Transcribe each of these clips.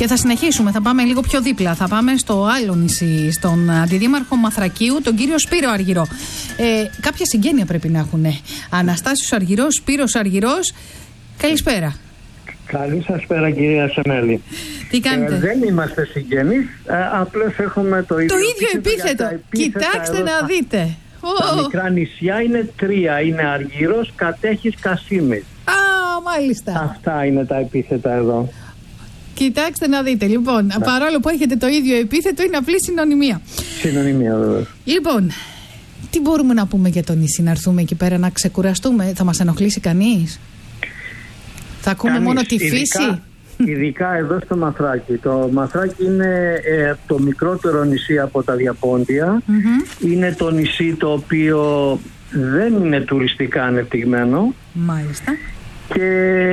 Και θα συνεχίσουμε, θα πάμε λίγο πιο δίπλα. Θα πάμε στο άλλο νησί, στον αντιδήμαρχο Μαθρακίου, τον κύριο Σπύρο Αργυρό. Κάποια συγγένεια πρέπει να έχουν. Αναστάσιος Αργυρός, Σπύρος Αργυρός. Καλησπέρα. Καλή σας πέρα, κυρία Σεμέλη. Τι κάνετε? Δεν είμαστε συγγενείς, απλώς έχουμε το ίδιο επίθετο. Κοιτάξτε εδώ, να δείτε. Τα μικρά νησιά είναι 3. Είναι Αργυρός, Κατέχης, Κασίμης. Μάλιστα. Αυτά είναι τα επίθετα εδώ. Κοιτάξτε να δείτε. Λοιπόν, παρόλο που έχετε το ίδιο επίθετο, είναι απλή συνωνυμία. Συνωνυμία, βέβαια. Λοιπόν, τι μπορούμε να πούμε για το νησί, να έρθουμε εκεί πέρα να ξεκουραστούμε? Θα μας ενοχλήσει κανείς? Θα ακούμε μόνο τη φύση? Ειδικά εδώ στο Μαθράκι. Το Μαθράκι είναι το μικρότερο νησί από τα Διαπόντια. Είναι το νησί το οποίο δεν είναι τουριστικά ανεπτυγμένο. Μάλιστα. Και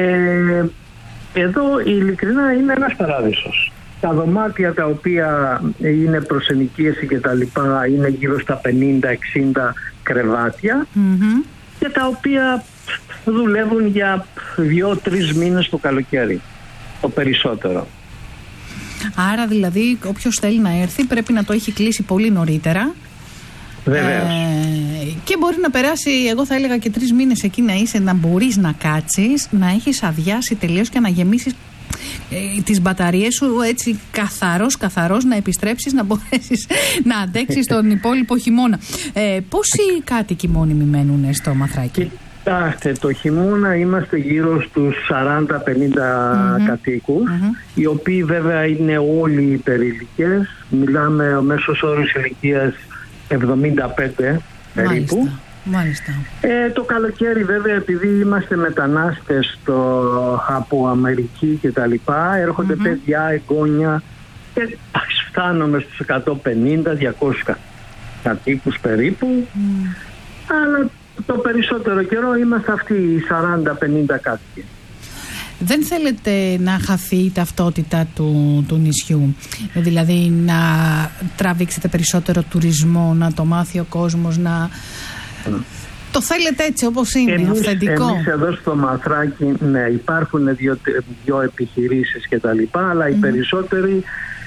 εδώ ειλικρινά είναι ένας παράδεισος. Τα δωμάτια τα οποία είναι προς ενοικίαση και τα λοιπά είναι γύρω στα 50-60 κρεβάτια και τα οποία δουλεύουν για 2-3 μήνες το καλοκαίρι, το περισσότερο. Άρα δηλαδή όποιος θέλει να έρθει πρέπει να το έχει κλείσει πολύ νωρίτερα. Βεβαίως. Και μπορεί να περάσει, εγώ θα έλεγα, και 3 μήνες εκεί να είσαι, να μπορείς να κάτσεις, να έχεις αδειάσει τελείως και να γεμίσεις τις μπαταρίες σου έτσι καθαρός να επιστρέψεις, να μπορέσεις να αντέξεις τον υπόλοιπο χειμώνα. Πόσοι κάτοικοι μόνιμοι μένουν στο Μαθράκι? Κοιτάξτε, το χειμώνα είμαστε γύρω στους 40-50 κατοίκους, οι οποίοι βέβαια είναι όλοι υπερηλικίες. Μιλάμε ο μέσος όρος ηλικίας 75 περίπου. Μάλιστα. Το καλοκαίρι βέβαια, επειδή είμαστε μετανάστες από Αμερική και τα λοιπά, έρχονται παιδιά, εγγόνια και φτάνουμε στους 150-200 κατοίκους περίπου. Αλλά το περισσότερο καιρό είμαστε αυτοί οι 40-50 κάτοικοι. Δεν θέλετε να χαθεί η ταυτότητα του νησιού, δηλαδή να τραβήξετε περισσότερο τουρισμό, να το μάθει ο κόσμος, να... Το θέλετε έτσι όπως είναι, αυθεντικό? Εμείς εδώ στο Μαθράκι, ναι, υπάρχουν δύο επιχειρήσεις και τα λοιπά, αλλά οι περισσότεροι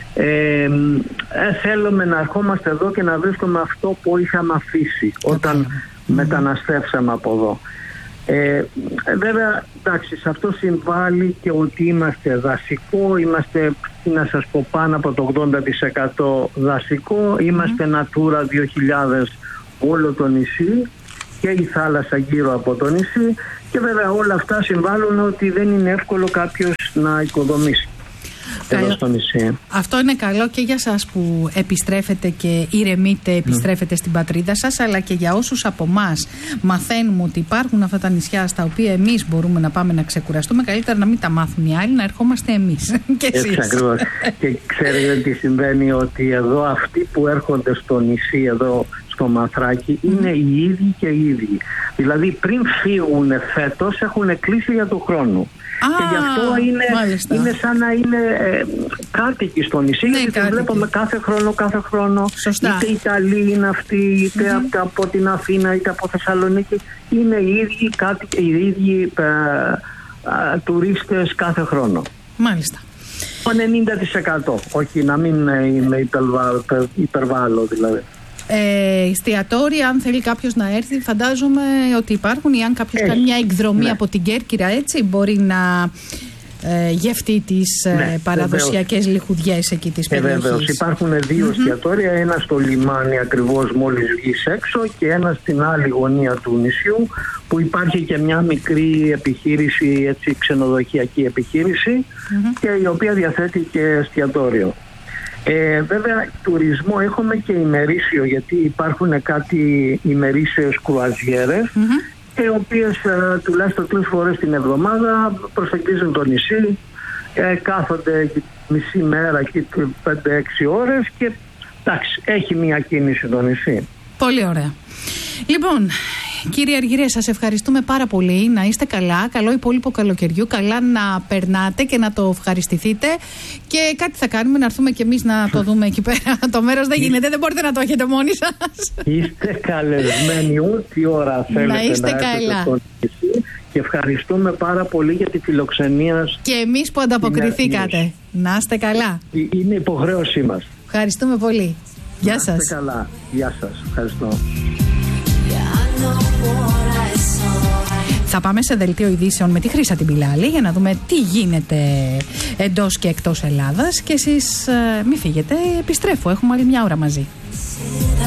θέλουμε να ερχόμαστε εδώ και να βρίσκουμε αυτό που είχαμε αφήσει όταν μεταναστεύσαμε από εδώ. Βέβαια, εντάξει, σε αυτό συμβάλλει και ότι είμαστε δασικό, είμαστε, να σας πω, πάνω από το 80% δασικό, είμαστε Natura 2000 όλο το νησί και η θάλασσα γύρω από το νησί, και βέβαια όλα αυτά συμβάλλουν ότι δεν είναι εύκολο κάποιος να οικοδομήσει εδώ στο νησί. Αυτό είναι καλό και για σας που επιστρέφετε και ηρεμείτε, επιστρέφετε στην πατρίδα σας, αλλά και για όσους από εμάς μαθαίνουμε ότι υπάρχουν αυτά τα νησιά στα οποία εμείς μπορούμε να πάμε να ξεκουραστούμε. Καλύτερα να μην τα μάθουν οι άλλοι, να ερχόμαστε εμείς και εσείς. Έτσι ακριβώς. Και ξέρετε τι συμβαίνει, ότι εδώ αυτοί που έρχονται στο νησί εδώ στο Μαθράκι είναι οι ίδιοι και οι ίδιοι. Δηλαδή πριν φύγουν φέτος έχουν κλείσει για τον χρόνο. Και γι' αυτό είναι σαν να είναι κάτοικοι στο νησί, γιατί τους βλέπουμε κάθε χρόνο. Σωστά. Είτε Ιταλοί είναι αυτοί, είτε από την Αθήνα, είτε από Θεσσαλονίκη. Είναι οι ίδιοι κάτοικοι, οι ίδιοι τουρίστες κάθε χρόνο. Μάλιστα. Το 90%, όχι να μην υπερβάλλω δηλαδή. Εστιατόρια, αν θέλει κάποιος να έρθει, φαντάζομαι ότι υπάρχουν, ή αν κάποιος κάνει μια εκδρομή από την Κέρκυρα, έτσι, μπορεί να γευτεί τις παραδοσιακές λιχουδιές εκεί της περιοχής. Βεβαίως, υπάρχουν 2 εστιατόρια, ένα στο λιμάνι ακριβώς μόλις βγεις έξω και ένα στην άλλη γωνία του νησιού, που υπάρχει και μια μικρή επιχείρηση, έτσι, ξενοδοχειακή επιχείρηση, και η οποία διαθέτει και εστιατόριο. Βέβαια, τουρισμό έχουμε και ημερήσιο, γιατί υπάρχουν κάτι ημερήσιες κρουαζιέρες, οι οποίες τουλάχιστον 3 φορές την εβδομάδα προσεγγίζουν το νησί, κάθονται μισή μέρα και 5-6 ώρες και εντάξει, έχει μια κίνηση το νησί. Πολύ ωραία. Λοιπόν, κύριε Αργυρέ, σας ευχαριστούμε πάρα πολύ. Να είστε καλά, καλό υπόλοιπο καλοκαιριού, καλά να περνάτε και να το ευχαριστηθείτε. Και κάτι θα κάνουμε, να έρθουμε κι εμείς να το δούμε εκεί πέρα. Το μέρος δεν γίνεται, δεν μπορείτε να το έχετε μόνοι σας. Είστε καλεσμένοι ό,τι ώρα θέλετε να είστε έρθετε καλά. στο νησί, και ευχαριστούμε πάρα πολύ για τη φιλοξενία. Και εμείς που ανταποκριθήκατε. Να είστε καλά. Είναι υποχρέωσή μας. Ευχαριστούμε πολύ. Γεια σας. Να είστε καλά. Γεια σας. Ευχαριστώ. Θα πάμε σε δελτίο ειδήσεων με τη Χρύσα την Πιλάλη για να δούμε τι γίνεται εντός και εκτός Ελλάδας. Και εσείς μη φύγετε, επιστρέφω. Έχουμε άλλη μια ώρα μαζί.